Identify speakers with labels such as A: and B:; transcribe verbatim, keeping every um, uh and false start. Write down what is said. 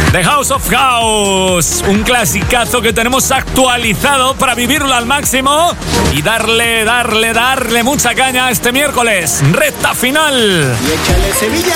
A: The House of House, un clasicazo que tenemos actualizado para vivirlo al máximo y darle, darle, darle mucha caña este miércoles. Recta final.
B: Y échale Sevilla.